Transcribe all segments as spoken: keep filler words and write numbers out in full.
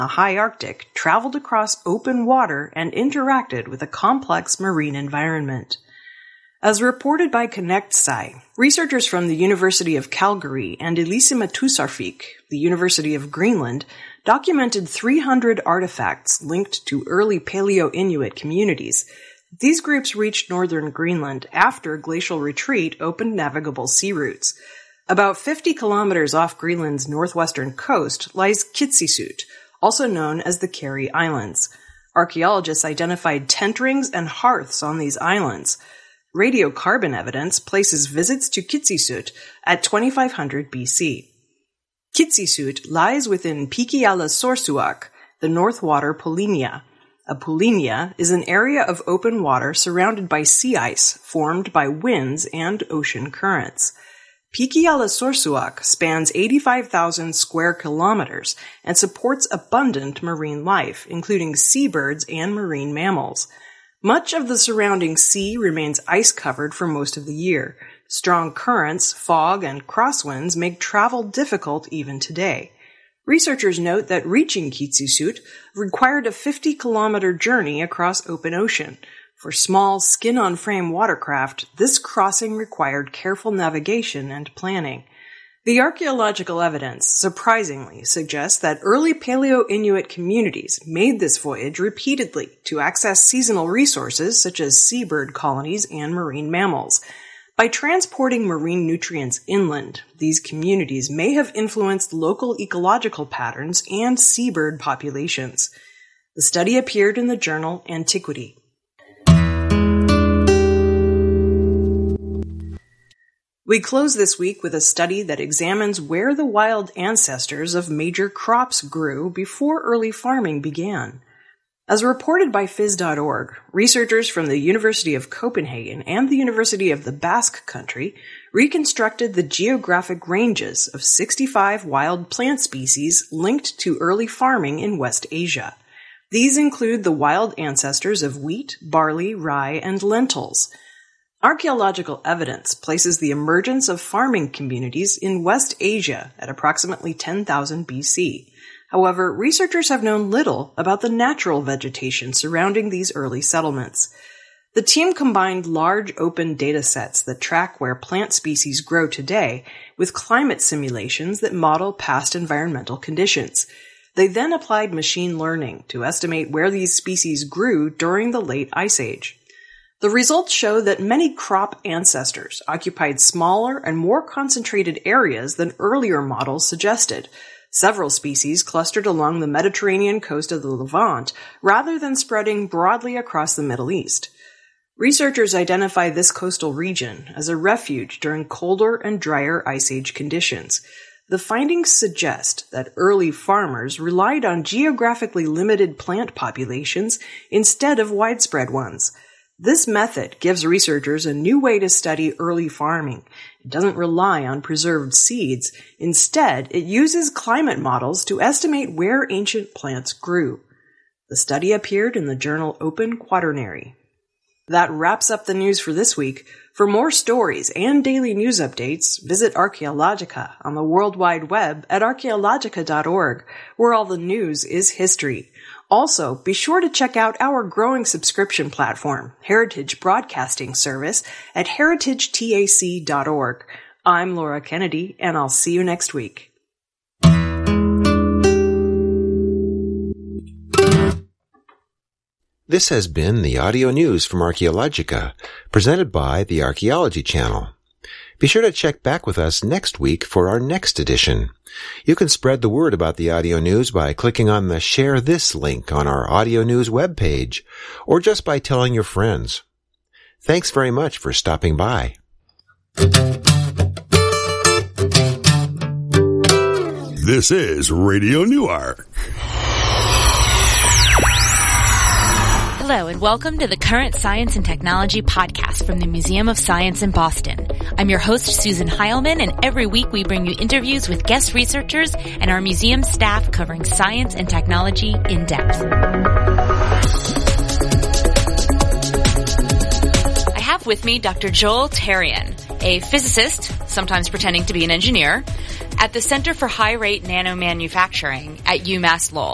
the high Arctic traveled across open water and interacted with a complex marine environment. As reported by ConnectSci, researchers from the University of Calgary and Elisima-Tussarfik, the University of Greenland, documented three hundred artifacts linked to early Paleo-Inuit communities. These groups reached northern Greenland after glacial retreat opened navigable sea routes. About fifty kilometers off Greenland's northwestern coast lies Kitsisut, also known as the Carey Islands. Archaeologists identified tent rings and hearths on these islands. Radiocarbon evidence places visits to Kitsisut at twenty-five hundred B C. Kitsisut lies within Pikiala-Sorsuaq, the North Water Polynya. A polynya is an area of open water surrounded by sea ice formed by winds and ocean currents. Pikiala-Sorsuaq spans eighty-five thousand square kilometers and supports abundant marine life, including seabirds and marine mammals. Much of the surrounding sea remains ice-covered for most of the year. Strong currents, fog, and crosswinds make travel difficult even today. Researchers note that reaching Kitsisut required a fifty-kilometer journey across open ocean. For small, skin-on-frame watercraft, this crossing required careful navigation and planning. The archaeological evidence, surprisingly, suggests that early Paleo-Inuit communities made this voyage repeatedly to access seasonal resources such as seabird colonies and marine mammals. By transporting marine nutrients inland, these communities may have influenced local ecological patterns and seabird populations. The study appeared in the journal Antiquity. We close this week with a study that examines where the wild ancestors of major crops grew before early farming began. As reported by phys dot org, researchers from the University of Copenhagen and the University of the Basque Country reconstructed the geographic ranges of sixty-five wild plant species linked to early farming in West Asia. These include the wild ancestors of wheat, barley, rye, and lentils. Archaeological evidence places the emergence of farming communities in West Asia at approximately ten thousand B C. However, researchers have known little about the natural vegetation surrounding these early settlements. The team combined large open data sets that track where plant species grow today with climate simulations that model past environmental conditions. They then applied machine learning to estimate where these species grew during the late Ice Age. The results show that many crop ancestors occupied smaller and more concentrated areas than earlier models suggested. Several species clustered along the Mediterranean coast of the Levant rather than spreading broadly across the Middle East. Researchers identify this coastal region as a refuge during colder and drier Ice Age conditions. The findings suggest that early farmers relied on geographically limited plant populations instead of widespread ones. This method gives researchers a new way to study early farming. It doesn't rely on preserved seeds. Instead, it uses climate models to estimate where ancient plants grew. The study appeared in the journal Open Quaternary. That wraps up the news for this week. For more stories and daily news updates, visit Archaeologica on the World Wide Web at archaeologica dot org, where all the news is history. Also, be sure to check out our growing subscription platform, Heritage Broadcasting Service, at heritage tac dot org. I'm Laura Kennedy, and I'll see you next week. This has been the audio news from Archaeologica, presented by the Archaeology Channel. Be sure to check back with us next week for our next edition. You can spread the word about the audio news by clicking on the Share This link on our audio news webpage, or just by telling your friends. Thanks very much for stopping by. This is Radio Newark. Hello, and welcome to the Current Science and Technology podcast from the Museum of Science in Boston. I'm your host, Susan Heilman, and every week we bring you interviews with guest researchers and our museum staff covering science and technology in depth. I have with me Doctor Joel Therien, a physicist, sometimes pretending to be an engineer, at the Center for High Rate Nanomanufacturing at UMass Lowell.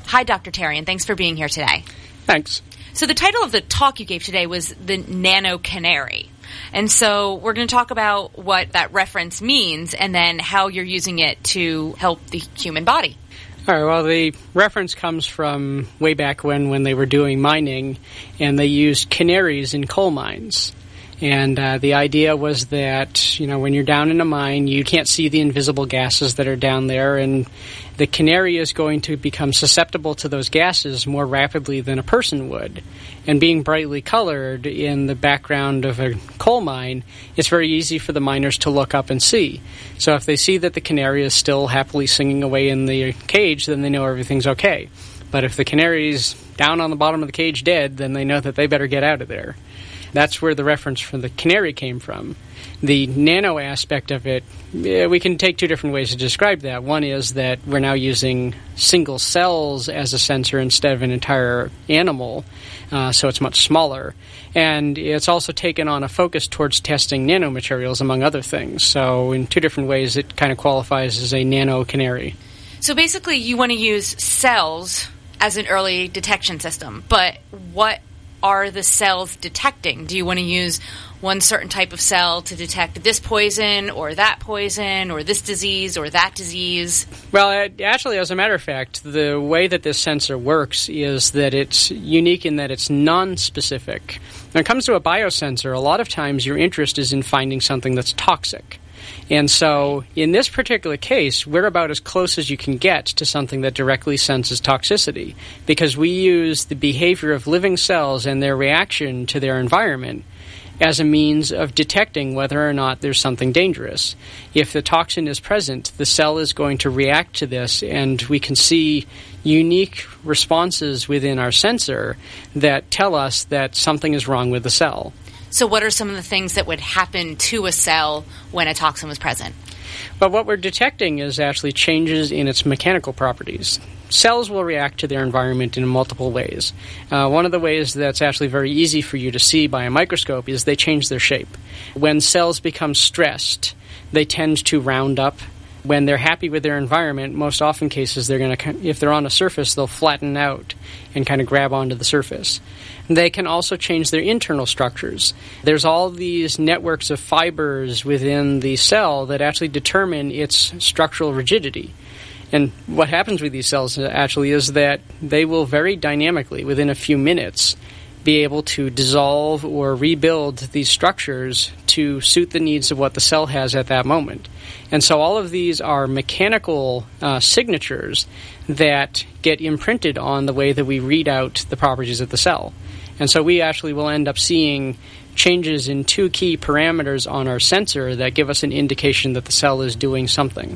Hi, Doctor Terry, and thanks for being here today. Thanks. So the title of the talk you gave today was the Nano Canary. And so we're going to talk about what that reference means and then how you're using it to help the human body. All right, well, the reference comes from way back when, when they were doing mining, and they used canaries in coal mines. And uh, the idea was that, you know, when you're down in a mine, you can't see the invisible gases that are down there, and the canary is going to become susceptible to those gases more rapidly than a person would. And being brightly colored in the background of a coal mine, it's very easy for the miners to look up and see. So if they see that the canary is still happily singing away in the cage, then they know everything's okay. But if the canary's down on the bottom of the cage dead, then they know that they better get out of there. That's where the reference for the canary came from. The nano aspect of it, yeah, we can take two different ways to describe that. One is that we're now using single cells as a sensor instead of an entire animal, uh, so it's much smaller. And it's also taken on a focus towards testing nanomaterials, among other things. So in two different ways, it kind of qualifies as a nano canary. So basically, you want to use cells as an early detection system, but what are the cells detecting? Do you want to use one certain type of cell to detect this poison or that poison or this disease or that disease? Well, actually, as a matter of fact, the way that this sensor works is that it's unique in that it's non-specific. When it comes to a biosensor, a lot of times your interest is in finding something that's toxic. And so, in this particular case, we're about as close as you can get to something that directly senses toxicity, because we use the behavior of living cells and their reaction to their environment as a means of detecting whether or not there's something dangerous. If the toxin is present, the cell is going to react to this, and we can see unique responses within our sensor that tell us that something is wrong with the cell. So what are some of the things that would happen to a cell when a toxin was present? But what we're detecting is actually changes in its mechanical properties. Cells will react to their environment in multiple ways. Uh, one of the ways that's actually very easy for you to see by a microscope is they change their shape. When cells become stressed, they tend to round up. When they're happy with their environment, most often cases, they're going to, if they're on a surface, they'll flatten out and kind of grab onto the surface. They can also change their internal structures. There's all these networks of fibers within the cell that actually determine its structural rigidity. And what happens with these cells actually is that they will very dynamically, within a few minutes, be able to dissolve or rebuild these structures to suit the needs of what the cell has at that moment. And so all of these are mechanical uh, signatures that get imprinted on the way that we read out the properties of the cell. And so we actually will end up seeing changes in two key parameters on our sensor that give us an indication that the cell is doing something.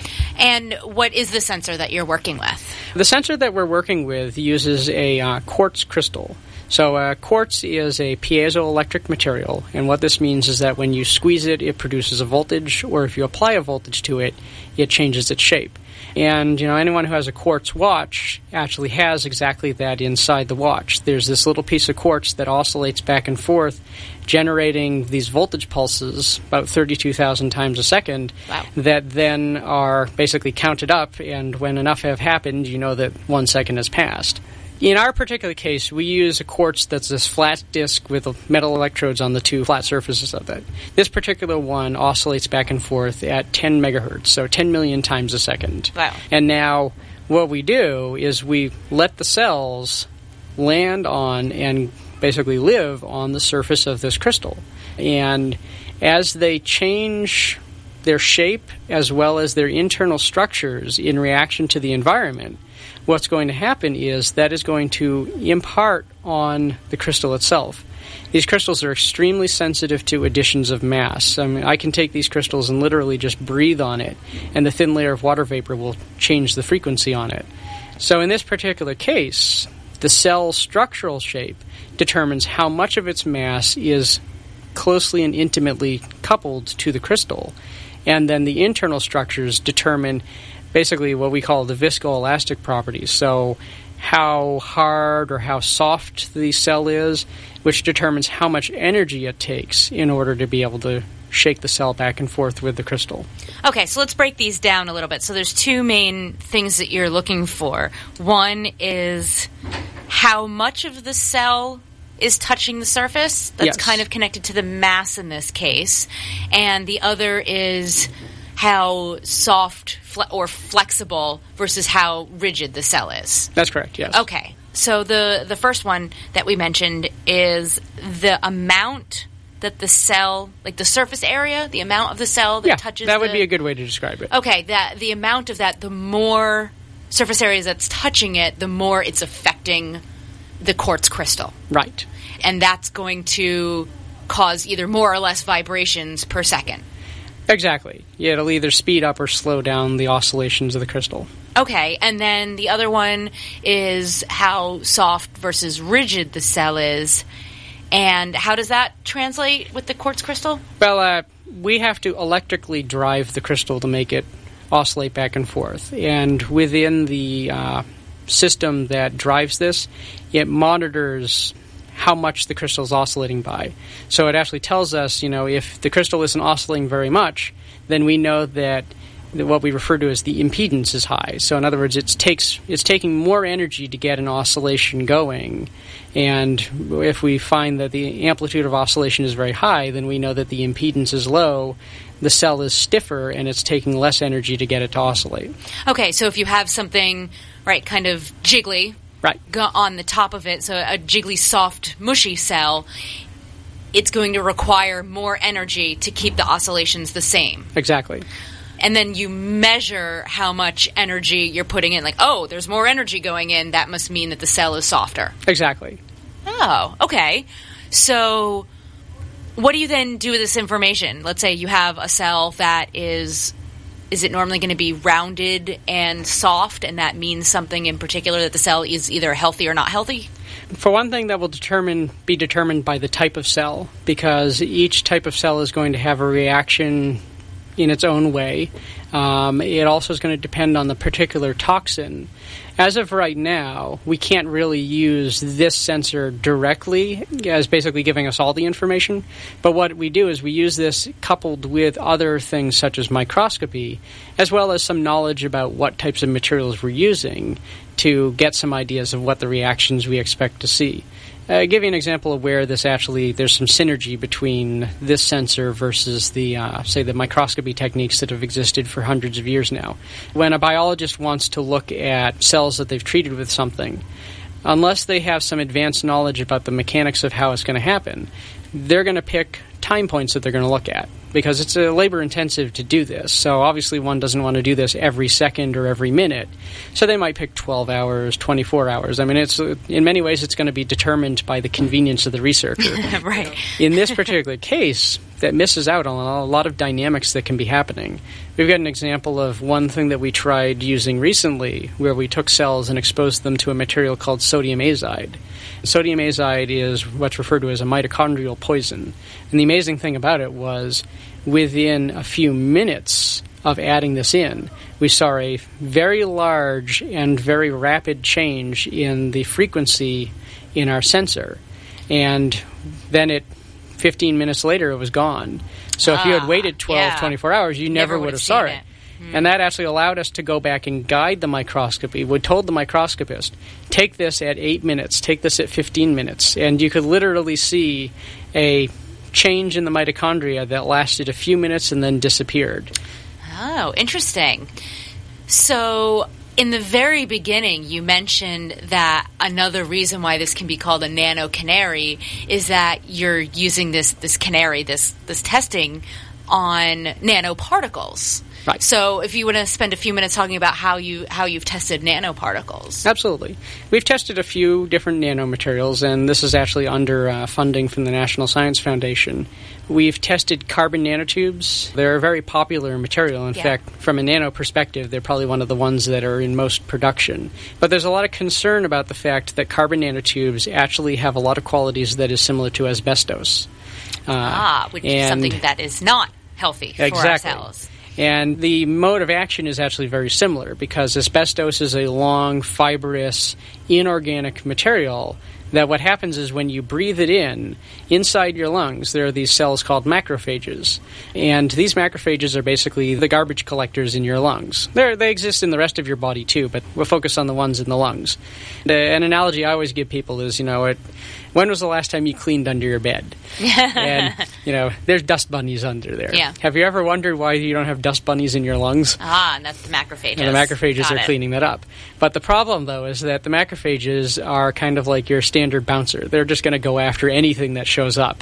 And what is the sensor that you're working with? The sensor that we're working with uses a uh, quartz crystal. So uh, quartz is a piezoelectric material, and what this means is that when you squeeze it, it produces a voltage, or if you apply a voltage to it, it changes its shape. And, you know, anyone who has a quartz watch actually has exactly that inside the watch. There's this little piece of quartz that oscillates back and forth, generating these voltage pulses about thirty-two thousand times a second. Wow. That then are basically counted up, and when enough have happened, you know that one second has passed. In our particular case, we use a quartz that's this flat disc with metal electrodes on the two flat surfaces of it. This particular one oscillates back and forth at ten megahertz, so ten million times a second. Wow. And now what we do is we let the cells land on and basically live on the surface of this crystal. And as they change their shape as well as their internal structures in reaction to the environment, what's going to happen is that is going to impart on the crystal itself. These crystals are extremely sensitive to additions of mass. I mean, I can take these crystals and literally just breathe on it, and the thin layer of water vapor will change the frequency on it. So in this particular case, the cell structural shape determines how much of its mass is closely and intimately coupled to the crystal, and then the internal structures determine basically what we call the viscoelastic properties. So how hard or how soft the cell is, which determines how much energy it takes in order to be able to shake the cell back and forth with the crystal. Okay, so let's break these down a little bit. So there's two main things that you're looking for. One is how much of the cell is touching the surface. That's Yes. kind of connected to the mass in this case. And the other is how soft fle- or flexible versus how rigid the cell is. That's correct, yes. Okay. So the, the first one that we mentioned is the amount that the cell, like the surface area, the amount of the cell that yeah, touches that would the- be a good way to describe it. Okay, that the amount of that, the more surface areas that's touching it, the more it's affecting the quartz crystal. Right. And that's going to cause either more or less vibrations per second. Exactly. Yeah, it'll either speed up or slow down the oscillations of the crystal. Okay, and then the other one is how soft versus rigid the cell is. And how does that translate with the quartz crystal? Well, uh, we have to electrically drive the crystal to make it oscillate back and forth. And within the uh, system that drives this, it monitors how much the crystal is oscillating by. So it actually tells us, you know, if the crystal isn't oscillating very much, then we know that what we refer to as the impedance is high. So in other words, it takes it's taking more energy to get an oscillation going. And if we find that the amplitude of oscillation is very high, then we know that the impedance is low, the cell is stiffer, and it's taking less energy to get it to oscillate. Okay, so if you have something, right, kind of jiggly Right. go on the top of it, so a jiggly, soft, mushy cell, it's going to require more energy to keep the oscillations the same. Exactly. And then you measure how much energy you're putting in. Like, oh, there's more energy going in. That must mean that the cell is softer. Exactly. Oh, okay. So what do you then do with this information? Let's say you have a cell that is... Is it normally going to be rounded and soft, and that means something in particular, that the cell is either healthy or not healthy? For one thing, that will determine be determined by the type of cell, because each type of cell is going to have a reaction in its own way. Um, it also is going to depend on the particular toxin. As of right now, we can't really use this sensor directly as basically giving us all the information. But what we do is we use this coupled with other things such as microscopy, as well as some knowledge about what types of materials we're using to get some ideas of what the reactions we expect to see. Uh, give you an example of where this actually, there's some synergy between this sensor versus the, uh, say, the microscopy techniques that have existed for hundreds of years now. When a biologist wants to look at cells that they've treated with something, unless they have some advanced knowledge about the mechanics of how it's going to happen, they're going to pick time points that they're going to look at, because it's uh, labor-intensive to do this. So obviously one doesn't want to do this every second or every minute. So they might pick twelve hours, twenty-four hours. I mean, it's uh, in many ways it's going to be determined by the convenience of the researcher. Right. In this particular case, that misses out on a lot of dynamics that can be happening. We've got an example of one thing that we tried using recently, where we took cells and exposed them to a material called sodium azide. Sodium azide is what's referred to as a mitochondrial poison. And the amazing thing about it was, within a few minutes of adding this in, we saw a very large and very rapid change in the frequency in our sensor. And then it, fifteen minutes later, it was gone. So if you had waited twelve, yeah. twenty-four hours, you never, Never would would've have saw seen it. it. Mm. And that actually allowed us to go back and guide the microscopy. We told the microscopist, take this at eight minutes, take this at fifteen minutes. And you could literally see a change in the mitochondria that lasted a few minutes and then disappeared. Oh, interesting. So in the very beginning, you mentioned that another reason why this can be called a nano canary is that you're using this, this canary, this, this testing on nanoparticles. Right. So if you want to spend a few minutes talking about how, you, how you've tested nanoparticles. Absolutely. We've tested a few different nanomaterials, and this is actually under uh, funding from the National Science Foundation. We've tested carbon nanotubes. They're a very popular material. In Yeah. fact, from a nano perspective, they're probably one of the ones that are in most production. But there's a lot of concern about the fact that carbon nanotubes actually have a lot of qualities that is similar to asbestos. Uh, ah, which is and- something that is not healthy for Exactly. our cells. And the mode of action is actually very similar, because asbestos is a long, fibrous, inorganic material that what happens is when you breathe it in, inside your lungs, there are these cells called macrophages. And these macrophages are basically the garbage collectors in your lungs. They're, they exist in the rest of your body too, but we'll focus on the ones in the lungs. The, an analogy I always give people is, you know, it, when was the last time you cleaned under your bed? And, you know, there's dust bunnies under there. Yeah. Have you ever wondered why you don't have dust bunnies in your lungs? Ah, and that's the macrophages. And the macrophages Got are it. cleaning that up. But the problem, though, is that the macrophages are kind of like your standard bouncer. They're just going to go after anything that shows up.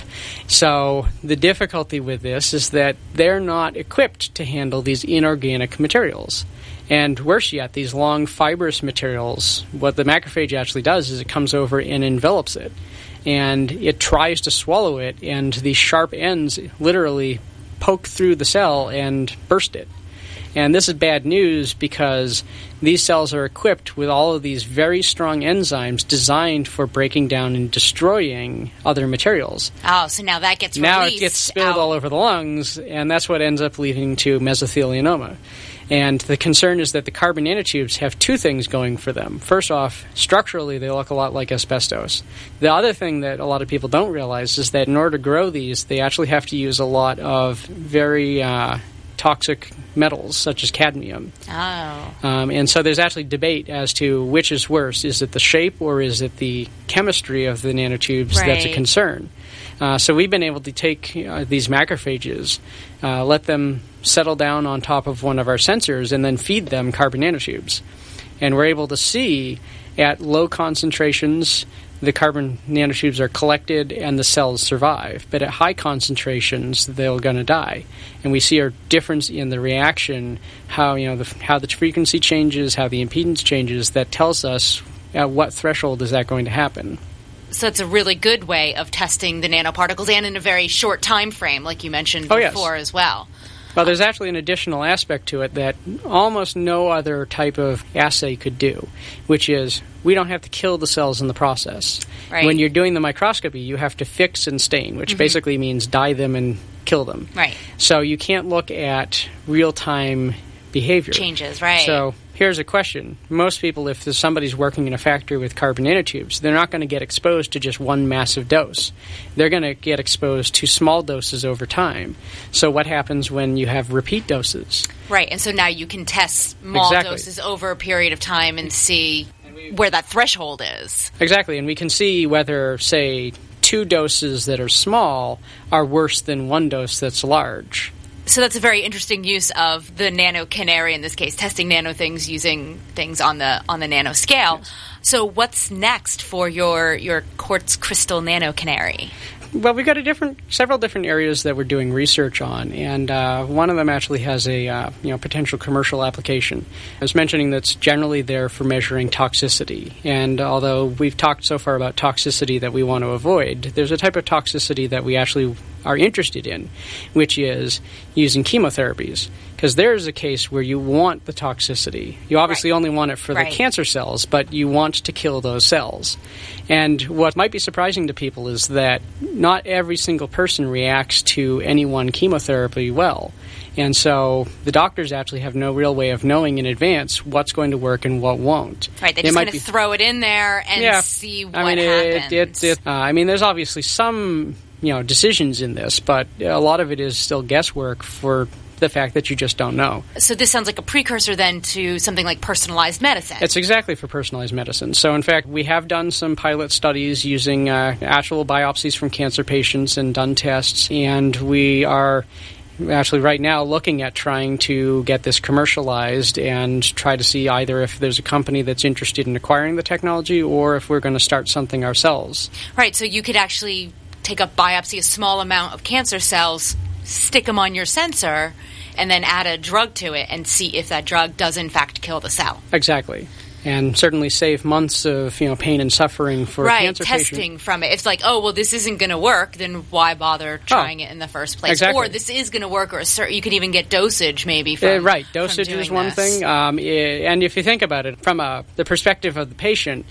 So the difficulty with this is that they're not equipped to handle these inorganic materials. And worse yet, these long fibrous materials, what the macrophage actually does is it comes over and envelops it. And it tries to swallow it, and the sharp ends literally poke through the cell and burst it. And this is bad news because these cells are equipped with all of these very strong enzymes designed for breaking down and destroying other materials. Oh, so now that gets Now released it gets spilled out. all over the lungs, and that's what ends up leading to mesothelioma. And the concern is that the carbon nanotubes have two things going for them. First off, structurally, they look a lot like asbestos. The other thing that a lot of people don't realize is that in order to grow these, they actually have to use a lot of very uh, toxic metals, such as cadmium. Oh. Um, and so there's actually debate as to which is worse. Is it the shape or is it the chemistry of the nanotubes Right. that's a concern? Uh, so we've been able to take uh, these macrophages, uh, let them settle down on top of one of our sensors, and then feed them carbon nanotubes. And we're able to see at low concentrations the carbon nanotubes are collected and the cells survive. But at high concentrations, they're going to die. And we see a difference in the reaction, how you know the, how the frequency changes, how the impedance changes. That tells us at what threshold is that going to happen. So it's a really good way of testing the nanoparticles, and in a very short time frame, like you mentioned Oh, yes. before as well. Well, there's actually an additional aspect to it that almost no other type of assay could do, which is we don't have to kill the cells in the process. Right. When you're doing the microscopy, you have to fix and stain, which mm-hmm. basically means dye them and kill them. Right. So you can't look at real-time behavior. Changes, right. So here's a question. Most people, if somebody's working in a factory with carbon nanotubes, they're not going to get exposed to just one massive dose. They're going to get exposed to small doses over time. So what happens when you have repeat doses? Right, and so now you can test small Exactly. doses over a period of time and see where that threshold is. Exactly, and we can see whether, say, two doses that are small are worse than one dose that's large. So that's a very interesting use of the nano canary in this case, testing nano things using things on the on the nano scale. Yes. So what's next for your your quartz crystal nano canary? Well, we've got a different, several different areas that we're doing research on, and uh, one of them actually has a uh, you know potential commercial application. I was mentioning that's generally there for measuring toxicity, and although we've talked so far about toxicity that we want to avoid, there's a type of toxicity that we actually are interested in, which is using chemotherapies. Because there's a case where you want the toxicity. You obviously Right. only want it for Right. the cancer cells, but you want to kill those cells. And what might be surprising to people is that not every single person reacts to any one chemotherapy well. And so the doctors actually have no real way of knowing in advance what's going to work and what won't. Right, they It just might kind be- of throw it in there and Yeah. see what I mean, happens. It, it, it, uh, I mean, there's obviously some you know decisions in this, but a lot of it is still guesswork for the fact that you just don't know. So this sounds like a precursor then to something like personalized medicine. It's exactly for personalized medicine. So, in fact, we have done some pilot studies using uh, actual biopsies from cancer patients and done tests, and we are actually right now looking at trying to get this commercialized and try to see either if there's a company that's interested in acquiring the technology or if we're going to start something ourselves. Right, so you could actually take a biopsy, a small amount of cancer cells, stick them on your sensor, and then add a drug to it and see if that drug does in fact kill the cell. Exactly. And certainly save months of you know pain and suffering for right, a cancer testing patient. from it. It's like, oh, well, this isn't going to work, then why bother trying Oh, it in the first place? exactly. Or this is going to work, or a cer- you could even get dosage maybe from Uh, right, from dosage doing is one this. thing. Um, I- and if you think about it from a, the perspective of the patient,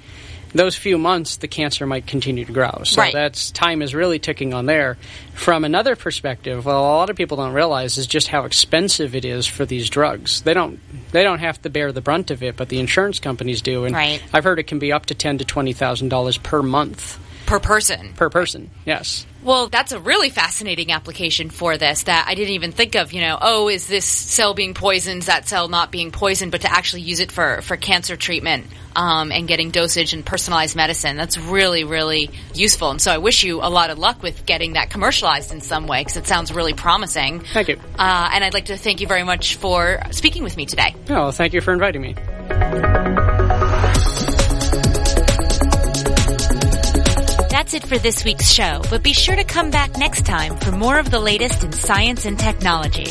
those few months, the cancer might continue to grow. So right. that's time is really ticking on there. From another perspective, well, a lot of people don't realize is just how expensive it is for these drugs. They don't they don't have to bear the brunt of it, but the insurance companies do. And right. I've heard it can be up to ten to twenty thousand dollars per month. Per person. Per person, yes. Well, that's a really fascinating application for this that I didn't even think of, you know, oh, is this cell being poisoned, is that cell not being poisoned, but to actually use it for, for cancer treatment um, and getting dosage and personalized medicine. That's really, really useful. And so I wish you a lot of luck with getting that commercialized in some way because it sounds really promising. Thank you. Uh, and I'd like to thank you very much for speaking with me today. Oh, well, thank you for inviting me. That's it for this week's show, but be sure to come back next time for more of the latest in science and technology.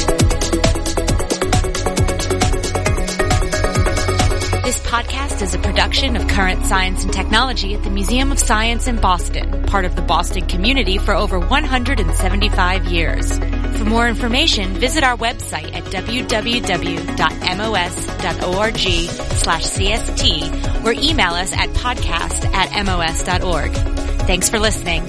This podcast is a production of Current Science and Technology at the Museum of Science in Boston, part of the Boston community for over one hundred seventy-five years. For more information, visit our website at w w w dot m o s dot org slash c s t or email us at podcast at m o s dot org. Thanks for listening.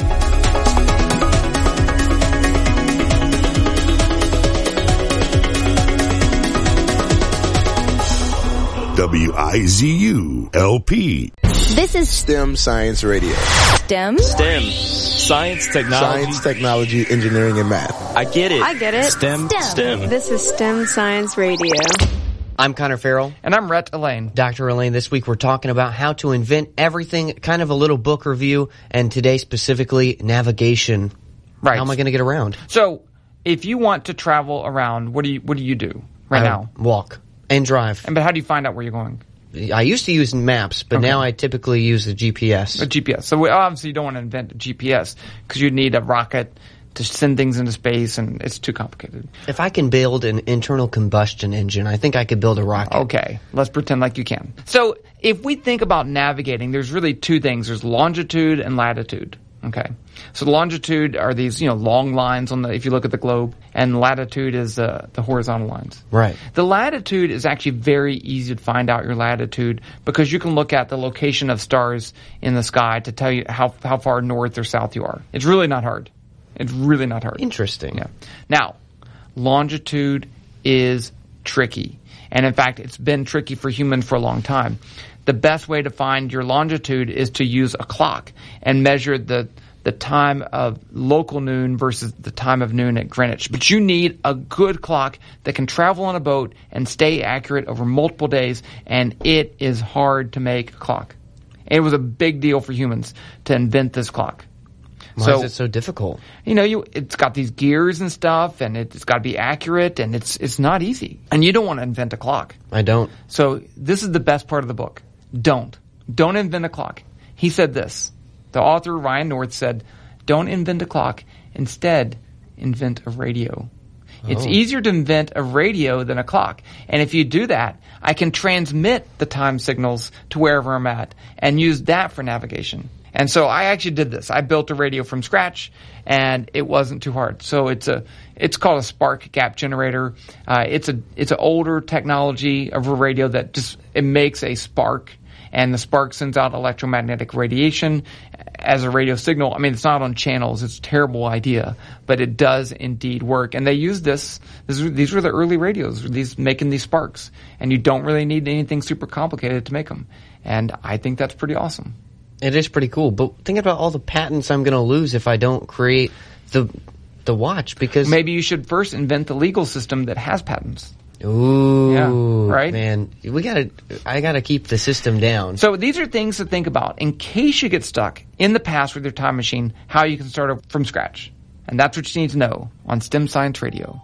W I Z U L P. This is STEM Science Radio. STEM? STEM. Science, technology. Science, technology, engineering, and math. I get it. I get it. STEM. STEM. STEM. This is STEM Science Radio. I'm Connor Farrell. And I'm Rhett Elaine. Doctor Elaine, this week we're talking about how to invent everything, kind of a little book review, and today specifically navigation. Right. How am I going to get around? So, if you want to travel around, what do you what do you do right I now? Walk and drive. And but how do you find out where you're going? I used to use maps, but Okay. now I typically use the G P S. A G P S. So we, obviously you don't want to invent a G P S because you need a rocket to send things into space, and it's too complicated. If I can build an internal combustion engine, I think I could build a rocket. Okay, let's pretend like you can. So if we think about navigating, there's really two things. There's longitude and latitude. Okay, so longitude are these, you know, long lines on the, if you look at the globe, and latitude is uh, the horizontal lines. Right. The latitude is actually very easy to find out your latitude because you can look at the location of stars in the sky to tell you how how far north or south you are. It's really not hard. It's really not hard. Interesting. Yeah. Now, longitude is tricky. And in fact, it's been tricky for humans for a long time. The best way to find your longitude is to use a clock and measure the the time of local noon versus the time of noon at Greenwich. But you need a good clock that can travel on a boat and stay accurate over multiple days, and it is hard to make a clock. It was a big deal for humans to invent this clock. Why so, is it so difficult? You know, you it's got these gears and stuff, and it's got to be accurate, and it's it's not easy. And you don't want to invent a clock. I don't. So this is the best part of the book. Don't. Don't invent a clock. He said this. The author, Ryan North, said, don't invent a clock. Instead, invent a radio. Oh. It's easier to invent a radio than a clock. And if you do that, I can transmit the time signals to wherever I'm at and use that for navigation. And so I actually did this. I built a radio from scratch, and it wasn't too hard. So it's a it's called a spark gap generator. Uh, it's a it's an older technology of a radio that just it makes a spark, and the spark sends out electromagnetic radiation as a radio signal. I mean, it's not on channels. It's a terrible idea, but it does indeed work. And they use this. this these were the early radios. These making these sparks, and you don't really need anything super complicated to make them. And I think that's pretty awesome. It is pretty cool, but think about all the patents I'm going to lose if I don't create the the watch. Because maybe you should first invent the legal system that has patents. Ooh, yeah, right? Man, we gotta. I gotta keep the system down. So these are things to think about in case you get stuck in the past with your time machine. How you can start from scratch, and that's what you need to know on STEM Science Radio.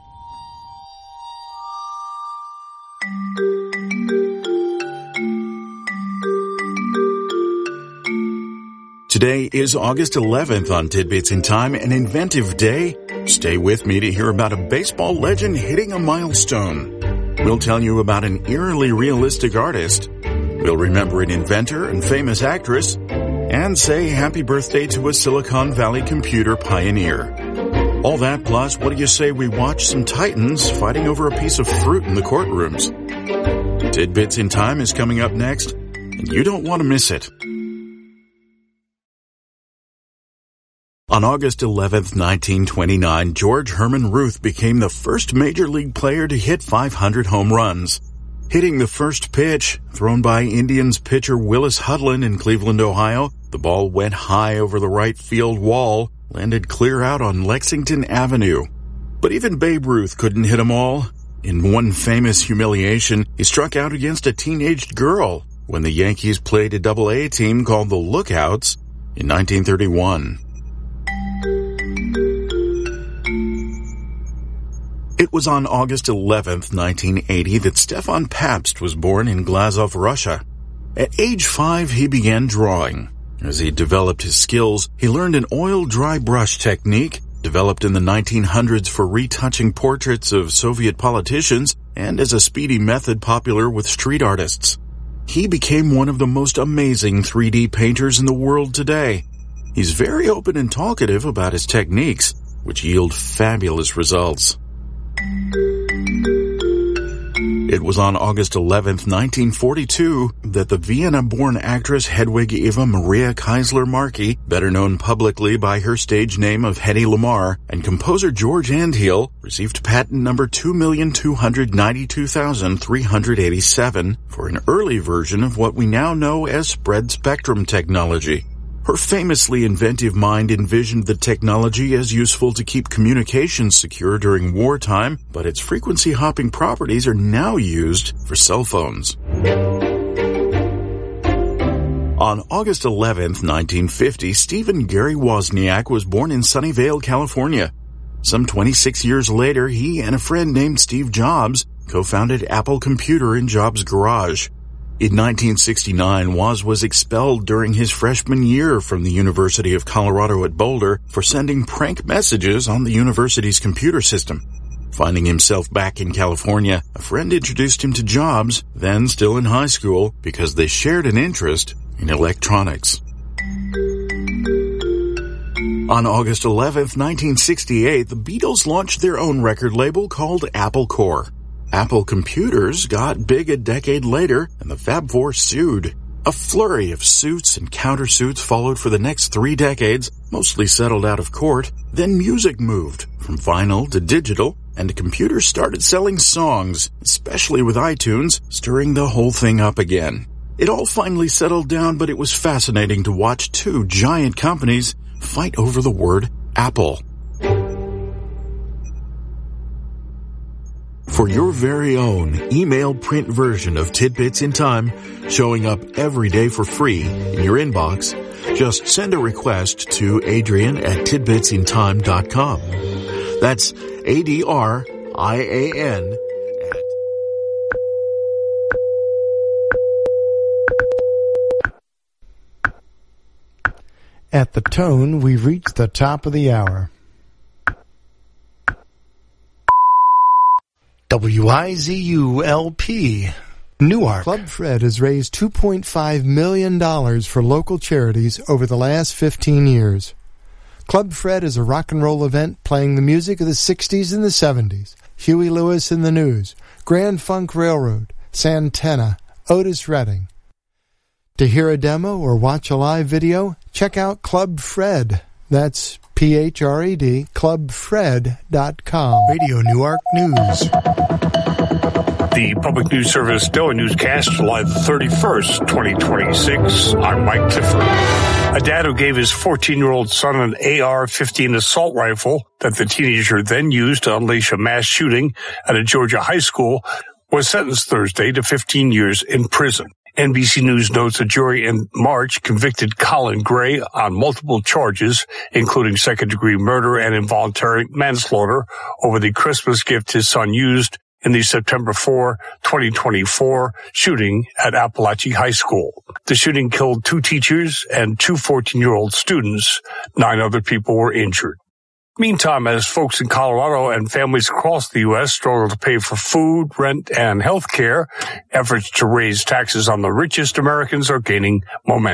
Today is August eleventh on Tidbits in Time, an inventive day. Stay with me to hear about a baseball legend hitting a milestone. We'll tell you about an eerily realistic artist. We'll remember an inventor and famous actress, and say happy birthday to a Silicon Valley computer pioneer. All that plus, what do you say we watch some titans fighting over a piece of fruit in the courtrooms? Tidbits in Time is coming up next, and you don't want to miss it. On August eleventh, nineteen twenty-nine, George Herman Ruth became the first major league player to hit five hundred home runs. Hitting the first pitch, thrown by Indians pitcher Willis Hudlin in Cleveland, Ohio, the ball went high over the right field wall, landed clear out on Lexington Avenue. But even Babe Ruth couldn't hit them all. In one famous humiliation, he struck out against a teenaged girl when the Yankees played a double A team called the Lookouts in nineteen thirty-one. It was on August eleventh, nineteen eighty, that Stefan Pabst was born in Glazov, Russia. At age five, he began drawing. As he developed his skills, he learned an oil dry brush technique developed in the nineteen hundreds for retouching portraits of Soviet politicians and as a speedy method popular with street artists. He became one of the most amazing three D painters in the world today. He's very open and talkative about his techniques, which yield fabulous results. It was on August eleventh, nineteen forty-two, that the Vienna-born actress Hedwig Eva Maria Keisler-Markey, better known publicly by her stage name of Hedy Lamarr, and composer George Andhiel received patent number two million two hundred ninety-two thousand three hundred eighty-seven for an early version of what we now know as spread-spectrum technology. Her famously inventive mind envisioned the technology as useful to keep communications secure during wartime, but its frequency-hopping properties are now used for cell phones. On August eleventh, nineteen fifty, Stephen Gary Wozniak was born in Sunnyvale, California. Some twenty-six years later, he and a friend named Steve Jobs co-founded Apple Computer in Jobs' garage. In nineteen sixty-nine, Woz was expelled during his freshman year from the University of Colorado at Boulder for sending prank messages on the university's computer system. Finding himself back in California, a friend introduced him to Jobs, then still in high school, because they shared an interest in electronics. On August eleventh, nineteen sixty-eight, the Beatles launched their own record label called Apple Corps. Apple Computers got big a decade later, and the Fab Four sued. A flurry of suits and countersuits followed for the next three decades, mostly settled out of court. Then music moved from vinyl to digital, and computers started selling songs, especially with iTunes, stirring the whole thing up again. It all finally settled down, but it was fascinating to watch two giant companies fight over the word Apple. For your very own email print version of Tidbits in Time, showing up every day for free in your inbox, just send a request to Adrian at tidbits in time dot com. That's A D R I A N At the tone, we've reached the top of the hour. W I Z U L P, Newark. Club Fred has raised two point five million dollars for local charities over the last fifteen years. Club Fred is a rock and roll event playing the music of the sixties and the seventies. Huey Lewis and the News, Grand Funk Railroad, Santana, Otis Redding. To hear a demo or watch a live video, check out Club Fred. That's P H R E D, club fred dot com. Radio Newark News. The Public News Service Daily Newscast, July the thirty-first, twenty twenty-six. I'm Mike Clifford. A dad who gave his fourteen-year-old son an A R fifteen assault rifle that the teenager then used to unleash a mass shooting at a Georgia high school was sentenced Thursday to fifteen years in prison. N B C News notes a jury in March convicted Colin Gray on multiple charges, including second-degree murder and involuntary manslaughter, over the Christmas gift his son used in the September fourth, twenty twenty-four shooting at Appalachia High School. The shooting killed two teachers and two fourteen-year-old students. Nine other people were injured. Meantime, as folks in Colorado and families across the U S struggle to pay for food, rent, and health care, efforts to raise taxes on the richest Americans are gaining momentum.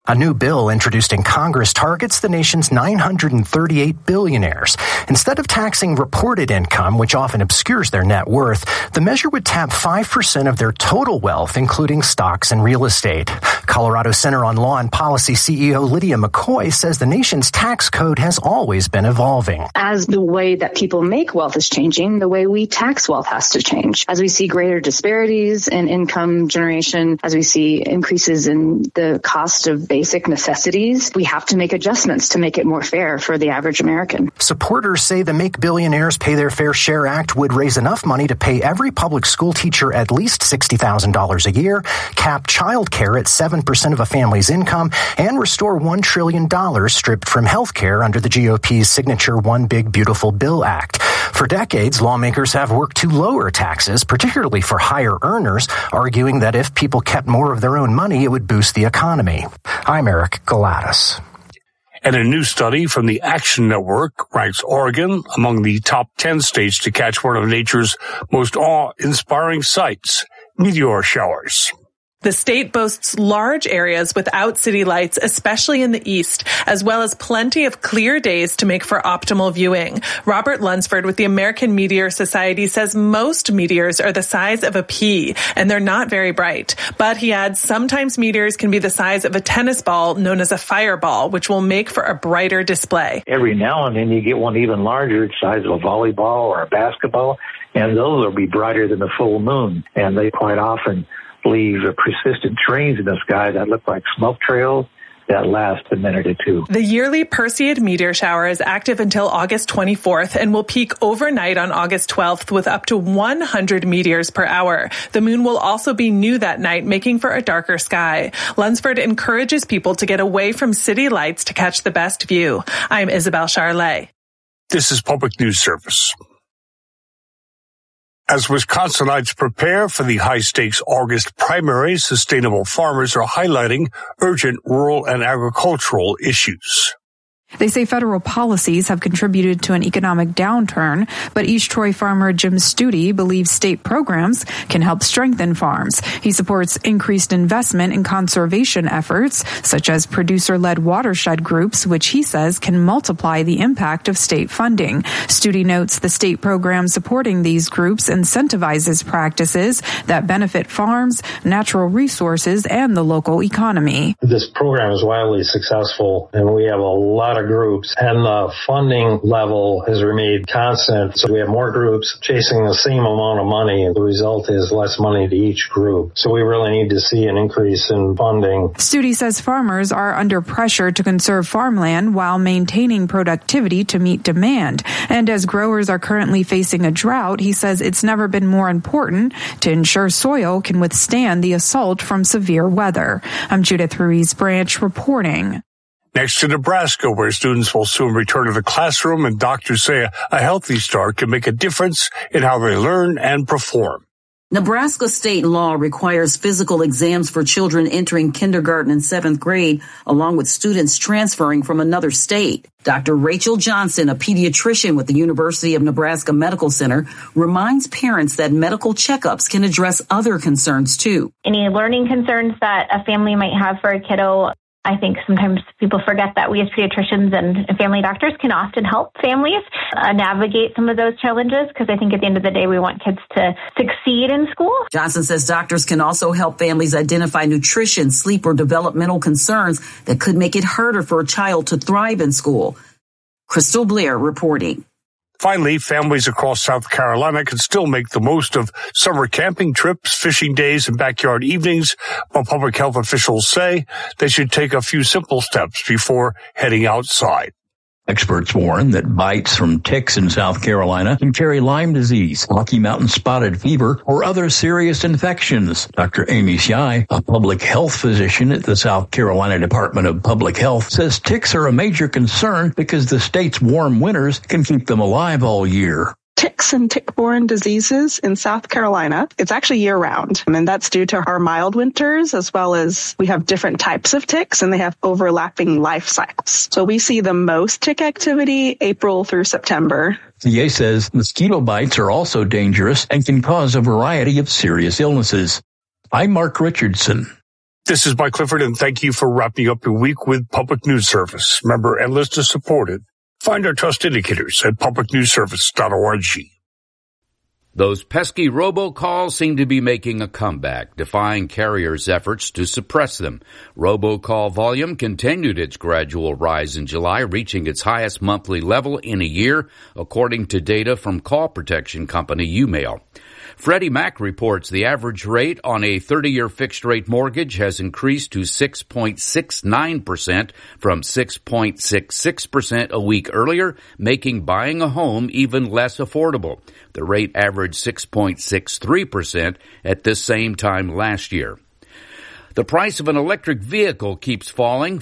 A new bill introduced in Congress targets the nation's nine hundred thirty-eight billionaires. Instead of taxing reported income, which often obscures their net worth, the measure would tap five percent of their total wealth, including stocks and real estate. Colorado Center on Law and Policy C E O Lydia McCoy says the nation's tax code has always been evolving. As the way that people make wealth is changing, the way we tax wealth has to change. As we see greater disparities in income generation, as we see increases in the cost of basic necessities, we have to make adjustments to make it more fair for the average American. Supporters say the Make Billionaires Pay Their Fair Share Act would raise enough money to pay every public school teacher at least sixty thousand dollars a year, cap child care at seven percent of a family's income, and restore one trillion dollars stripped from health care under the G O P's signature One Big Beautiful Bill Act. For decades, lawmakers have worked to lower taxes, particularly for higher earners, arguing that if people kept more of their own money, it would boost the economy. I'm Eric Galatas. And a new study from the Action Network ranks Oregon among the top ten states to catch one of nature's most awe-inspiring sights, meteor showers. The state boasts large areas without city lights, especially in the east, as well as plenty of clear days to make for optimal viewing. Robert Lunsford with the American Meteor Society says most meteors are the size of a pea, and they're not very bright. But he adds sometimes meteors can be the size of a tennis ball known as a fireball, which will make for a brighter display. Every now and then you get one even larger, the size of a volleyball or a basketball, and those will be brighter than the full moon, and they quite often leave persistent trains in the sky that look like smoke trails that last a minute or two. The yearly Perseid meteor shower is active until August twenty-fourth and will peak overnight on August twelfth with up to one hundred meteors per hour. The moon will also be new that night, making for a darker sky. Lunsford encourages people to get away from city lights to catch the best view. I'm Isabel Charlet. This is Public News Service. As Wisconsinites prepare for the high-stakes August primary, sustainable farmers are highlighting urgent rural and agricultural issues. They say federal policies have contributed to an economic downturn, but East Troy farmer Jim Studi believes state programs can help strengthen farms. He supports increased investment in conservation efforts, such as producer-led watershed groups, which he says can multiply the impact of state funding. Studi notes the state program supporting these groups incentivizes practices that benefit farms, natural resources, and the local economy. This program is wildly successful, and we have a lot of groups, and the funding level has remained constant. So we have more groups chasing the same amount of money. The result is less money to each group. So we really need to see an increase in funding. Studi says farmers are under pressure to conserve farmland while maintaining productivity to meet demand. And as growers are currently facing a drought, he says it's never been more important to ensure soil can withstand the assault from severe weather. I'm Judith Ruiz Branch reporting. Next to Nebraska, where students will soon return to the classroom, and doctors say a healthy start can make a difference in how they learn and perform. Nebraska state law requires physical exams for children entering kindergarten and seventh grade, along with students transferring from another state. Doctor Rachel Johnson, a pediatrician with the University of Nebraska Medical Center, reminds parents that medical checkups can address other concerns, too. Any learning concerns that a family might have for a kiddo, I think sometimes people forget that we as pediatricians and family doctors can often help families uh, navigate some of those challenges, because I think at the end of the day, we want kids to succeed in school. Johnson says doctors can also help families identify nutrition, sleep, or developmental concerns that could make it harder for a child to thrive in school. Crystal Blair reporting. Finally, families across South Carolina can still make the most of summer camping trips, fishing days, and backyard evenings, but public health officials say they should take a few simple steps before heading outside. Experts warn that bites from ticks in South Carolina can carry Lyme disease, Rocky Mountain spotted fever, or other serious infections. Doctor Amy Shai, a public health physician at the South Carolina Department of Public Health, says ticks are a major concern because the state's warm winters can keep them alive all year. Ticks and tick-borne diseases in South Carolina, it's actually year-round, and that's due to our mild winters, as well as we have different types of ticks, and they have overlapping life cycles. So we see the most tick activity April through September. C A says mosquito bites are also dangerous and can cause a variety of serious illnesses. I'm Mark Richardson. This is Mike Clifford, and thank you for wrapping up your week with Public News Service. Member and listener supported. Find our trust indicators at public news service dot org. Those pesky robocalls seem to be making a comeback, defying carriers' efforts to suppress them. Robocall volume continued its gradual rise in July, reaching its highest monthly level in a year, according to data from call protection company UMail. Freddie Mac reports the average rate on a thirty-year fixed-rate mortgage has increased to six point six nine percent from six point six six percent a week earlier, making buying a home even less affordable. The rate averaged six point six three percent at this same time last year. The price of an electric vehicle keeps falling.